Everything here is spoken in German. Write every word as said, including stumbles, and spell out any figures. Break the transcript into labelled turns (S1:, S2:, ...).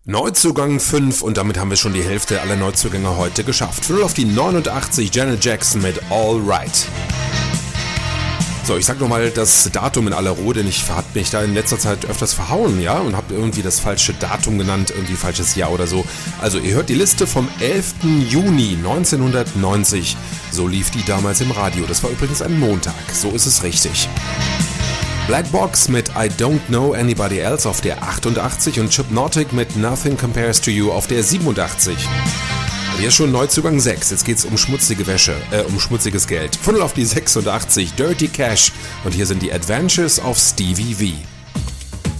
S1: Neuzugang fünf und damit haben wir schon die Hälfte aller Neuzugänge heute geschafft. null auf die neunundachtzig, Janet Jackson mit All Right. So, ich sag nochmal das Datum in aller Ruhe, denn ich hab mich da in letzter Zeit öfters verhauen, ja, und hab irgendwie das falsche Datum genannt, irgendwie falsches Jahr oder so. Also ihr hört die Liste vom elften Juni neunzehnhundertneunzig. So lief die damals im Radio. Das war übrigens ein Montag, so ist es richtig. Black Box mit I Don't Know Anybody Else auf der achtundachtzig und Hypnotic mit Nothing Compares to You auf der siebenundachtzig. Und hier ist schon Neuzugang sechs, jetzt geht's um schmutzige Wäsche, äh, um schmutziges Geld. Funnel auf die sechsundachtzig, Dirty Cash und hier sind die Adventures of Stevie V.